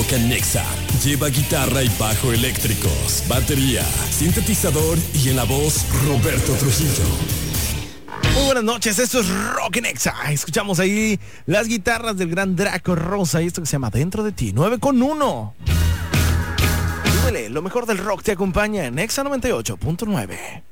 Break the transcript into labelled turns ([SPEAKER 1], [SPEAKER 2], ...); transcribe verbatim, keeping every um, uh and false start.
[SPEAKER 1] toca en Nexa. Lleva guitarra y bajo eléctricos, batería, sintetizador y en la voz Roberto Trujillo.
[SPEAKER 2] Muy buenas noches, esto es Rock en Nexa. Escuchamos ahí las guitarras del gran Draco Rosa y esto que se llama Dentro de ti, nueve con uno. Súbele, lo mejor del rock te acompaña en Nexa noventa y ocho punto nueve.